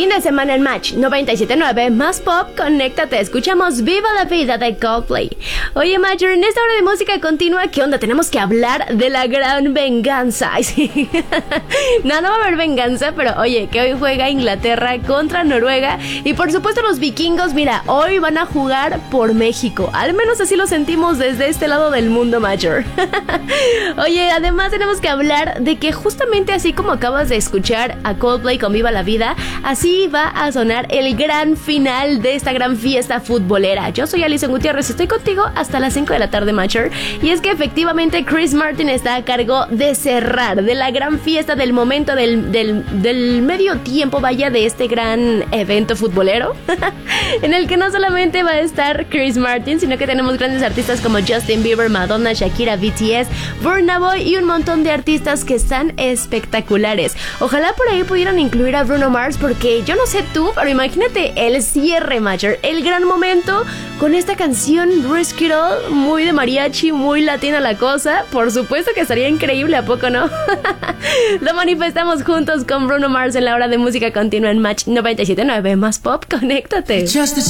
Fin de semana en Match 97.9 más pop, conéctate, escuchamos Viva la Vida de Coldplay. Oye, Major, en esta hora de música continua, ¿qué onda? Tenemos que hablar de la gran venganza. Ay, sí. No va a haber venganza, pero oye, que hoy juega Inglaterra contra Noruega y por supuesto los vikingos, mira, hoy van a jugar por México. Al menos así lo sentimos desde este lado del mundo, Major. Oye, además tenemos que hablar de que justamente así como acabas de escuchar a Coldplay con Viva la Vida, así va a sonar el gran final de esta gran fiesta futbolera. Yo soy Alison Gutiérrez, estoy contigo hasta las 5 de la tarde, Major. Y es que efectivamente Chris Martin está a cargo de cerrar, de la gran fiesta, del momento del medio tiempo, vaya, de este gran evento futbolero, en el que no solamente va a estar Chris Martin, sino que tenemos grandes artistas como Justin Bieber, Madonna, Shakira, BTS, Burna Boy y un montón de artistas que están espectaculares. Ojalá por ahí pudieran incluir a Bruno Mars, porque yo no sé tú, pero imagínate el cierre, Major, el gran momento con esta canción Risk It All, muy de mariachi, muy latina la cosa. Por supuesto que estaría increíble, ¿a poco no? Lo manifestamos juntos con Bruno Mars en la hora de música continua en Match 97.9 más pop, conéctate. Just